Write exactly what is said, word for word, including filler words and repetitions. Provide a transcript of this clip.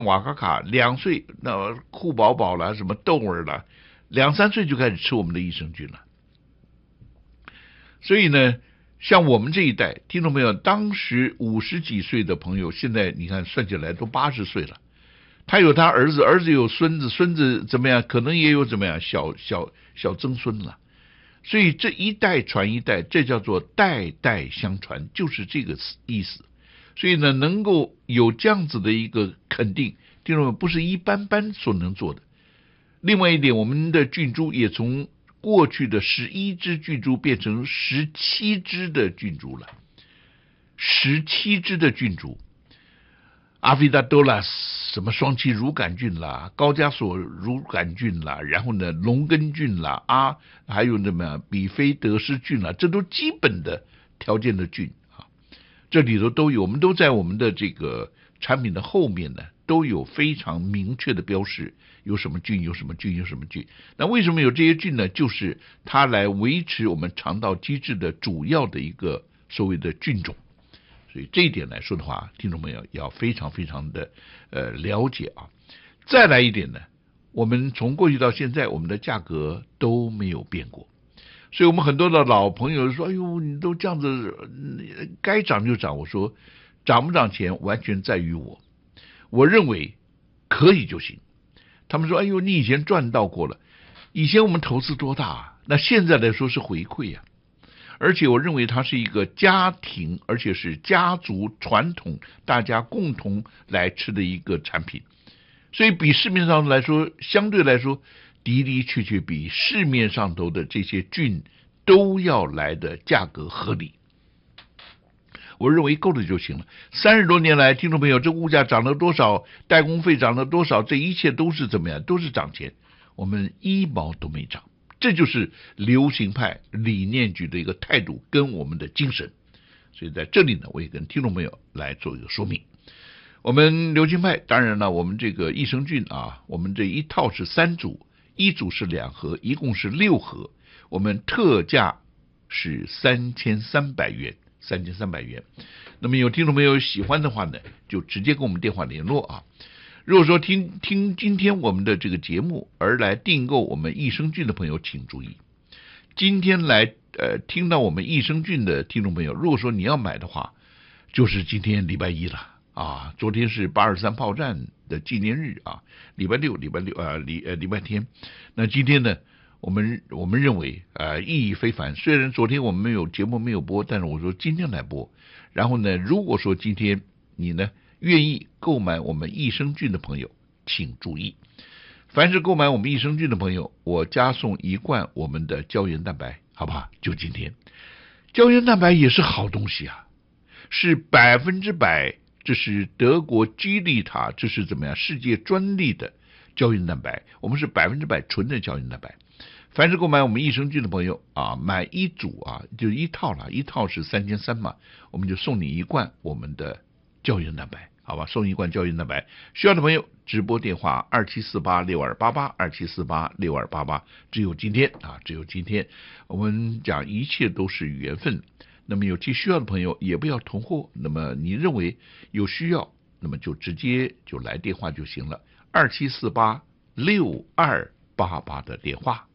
瓦卡卡两岁，那酷宝宝啦，什么豆儿啦，两三岁就开始吃我们的益生菌了。所以呢，像我们这一代，听众朋友，当时五十几岁的朋友，现在你看算起来都八十岁了。他有他儿子，儿子有孙子，孙子怎么样？可能也有怎么样小小小曾孙了。所以这一代传一代，这叫做代代相传，就是这个意思。所以呢，能够有这样子的一个肯定，听众们不是一般般所能做的。另外一点，我们的菌株也从过去的十一只菌株变成十七只的菌株了，十七只的菌株。阿菲达多拉什么双歧乳杆菌啦，高加索乳杆菌啦，然后呢龙根菌啦啊，还有什么比菲德氏菌啦，这都基本的条件的菌啊，这里头都有，我们都在我们的这个产品的后面呢都有非常明确的标示，有什么菌有什么菌有什么菌。那为什么有这些菌呢？就是它来维持我们肠道机制的主要的一个所谓的菌种。所以这一点来说的话，听众朋友要非常非常的呃了解啊。再来一点呢，我们从过去到现在，我们的价格都没有变过，所以我们很多的老朋友说：“哎呦，你都这样子，该涨就涨。”我说，涨不涨钱完全在于我，我认为可以就行。他们说：“哎呦，你以前赚到过了，以前我们投资多大啊？那现在来说是回馈呀、啊。”而且我认为它是一个家庭，而且是家族传统，大家共同来吃的一个产品，所以比市面上来说，相对来说的的确确比市面上头的这些菌都要来的价格合理。我认为够了就行了。三十多年来，听众朋友，这物价涨了多少，代工费涨了多少，这一切都是怎么样？都是涨钱，我们一毛都没涨。这就是流行派理念局的一个态度跟我们的精神，所以在这里呢，我也跟听众朋友来做一个说明。我们流行派当然了，我们这个益生菌啊，我们这一套是三组，一组是两盒，一共是六盒，我们特价是三千三百元，三千三百元。那么有听众朋友喜欢的话呢，就直接跟我们电话联络啊。如果说听听今天我们的这个节目而来订购我们益生菌的朋友，请注意，今天来呃听到我们益生菌的听众朋友，如果说你要买的话，就是今天礼拜一了啊，昨天是八二三炮战的纪念日啊，礼拜六礼拜六啊礼呃礼拜天，那今天呢，我们我们认为呃意义非凡。虽然昨天我们没有节目没有播，但是我说今天来播。然后呢，如果说今天你呢愿意购买我们益生菌的朋友，请注意，凡是购买我们益生菌的朋友，我加送一罐我们的胶原蛋白，好不好？就今天，胶原蛋白也是好东西啊，是百分之百，这是德国基利塔，这是怎么样？世界专利的胶原蛋白，我们是百分之百纯的胶原蛋白。凡是购买我们益生菌的朋友啊，买一组啊，就一套了，一套是三千三嘛，我们就送你一罐我们的胶原蛋白。好吧，送一罐胶原蛋白，需要的朋友直播电话二七四八六二八八二七四八六二八八，只有今天啊，只有今天。我们讲一切都是缘分。那么有其需要的朋友也不要囤货，那么你认为有需要，那么就直接就来电话就行了，二七四八六二八八的电话。